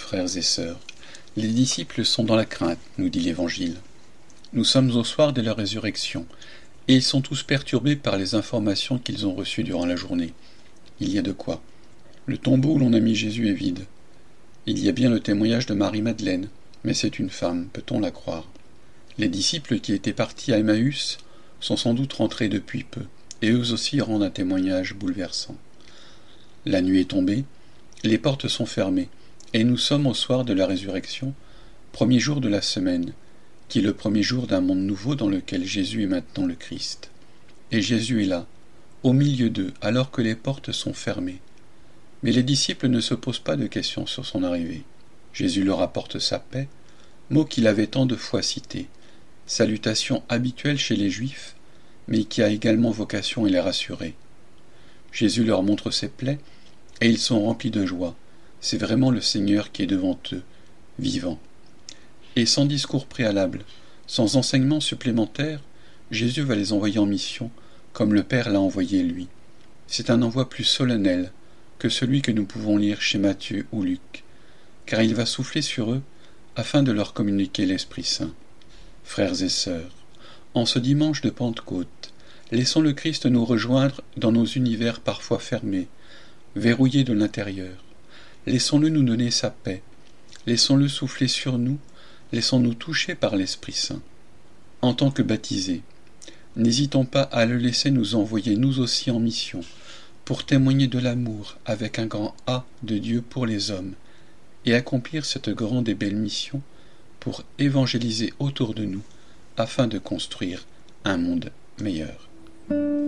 frères et sœurs. Les disciples sont dans la crainte, nous dit l'Évangile. Nous sommes au soir de la résurrection, et ils sont tous perturbés par les informations qu'ils ont reçues durant la journée. Il y a de quoi. Le tombeau où l'on a mis Jésus est vide. Il y a bien le témoignage de Marie-Madeleine, mais c'est une femme, peut-on la croire? Les disciples qui étaient partis à Emmaüs sont sans doute rentrés depuis peu, et eux aussi rendent un témoignage bouleversant. La nuit est tombée, les portes sont fermées, et nous sommes au soir de la résurrection, premier jour de la semaine, qui est le premier jour d'un monde nouveau dans lequel Jésus est maintenant le Christ. Et Jésus est là, au milieu d'eux, alors que les portes sont fermées. Mais les disciples ne se posent pas de questions sur son arrivée. Jésus leur apporte sa paix, mot qu'il avait tant de fois cité, salutation habituelle chez les Juifs, mais qui a également vocation à les rassurer. Jésus leur montre ses plaies, et ils sont remplis de joie. C'est vraiment le Seigneur qui est devant eux, vivant. Et sans discours préalable, sans enseignement supplémentaire, Jésus va les envoyer en mission, comme le Père l'a envoyé lui. C'est un envoi plus solennel que celui que nous pouvons lire chez Matthieu ou Luc, car il va souffler sur eux afin de leur communiquer l'Esprit Saint. Frères et sœurs, en ce dimanche de Pentecôte, laissons le Christ nous rejoindre dans nos univers parfois fermés, verrouillés de l'intérieur. Laissons-le nous donner sa paix, laissons-le souffler sur nous, laissons-nous toucher par l'Esprit Saint. En tant que baptisés, n'hésitons pas à le laisser nous envoyer nous aussi en mission, pour témoigner de l'amour avec un grand A de Dieu pour les hommes, et accomplir cette grande et belle mission pour évangéliser autour de nous, afin de construire un monde meilleur.